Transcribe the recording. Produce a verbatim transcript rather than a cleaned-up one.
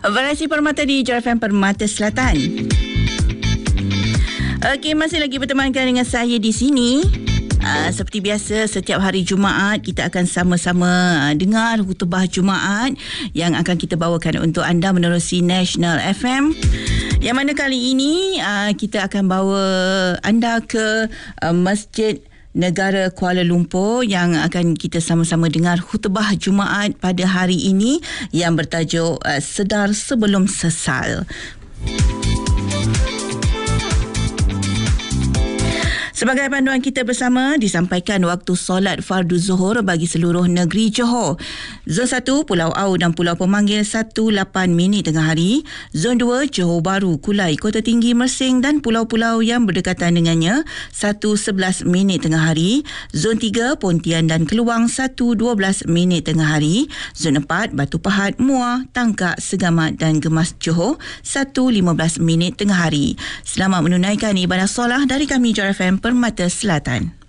Variasi Permata di J F M Permata Selatan. Okey, masih lagi bertemankan dengan saya di sini. Uh, seperti biasa, setiap hari Jumaat kita akan sama-sama uh, dengar khutbah Jumaat yang akan kita bawakan untuk anda menerusi National F M. Yang mana kali ini uh, kita akan bawa anda ke uh, Masjid Negara Kuala Lumpur yang akan kita sama-sama dengar khutbah Jumaat pada hari ini yang bertajuk uh, Sedar Sebelum Sesal. Sebagai panduan kita bersama, disampaikan waktu solat fardu zuhur bagi seluruh negeri Johor. Zon satu, Pulau Au dan Pulau Pemanggil satu lapan minit tengah hari. Zon dua, Johor Bahru, Kulai, Kota Tinggi, Mersing dan pulau-pulau yang berdekatan dengannya satu sebelas minit tengah hari. Zon tiga, Pontian dan Keluang satu dua belas minit tengah hari. Zon empat, Batu Pahat, Muar, Tangkak, Segamat dan Gemas Johor satu lima belas minit tengah hari. Selamat menunaikan ibadah solat dari kami J F M Permata Selatan.